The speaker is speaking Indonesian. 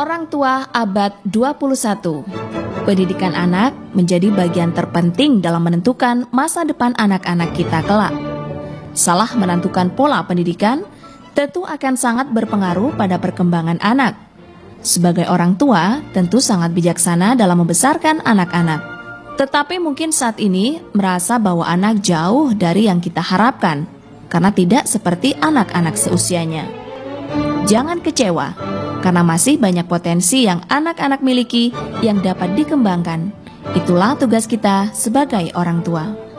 Orang tua abad 21. Pendidikan anak menjadi bagian terpenting dalam menentukan masa depan anak-anak kita kelak. Salah menentukan pola pendidikan tentu akan sangat berpengaruh pada perkembangan anak. Sebagai orang tua, tentu sangat bijaksana dalam membesarkan anak-anak. Tetapi mungkin saat ini merasa bahwa anak jauh dari yang kita harapkan, karena tidak seperti anak-anak seusianya. Jangan kecewa, karena masih banyak potensi yang anak-anak miliki yang dapat dikembangkan. Itulah tugas kita sebagai orang tua.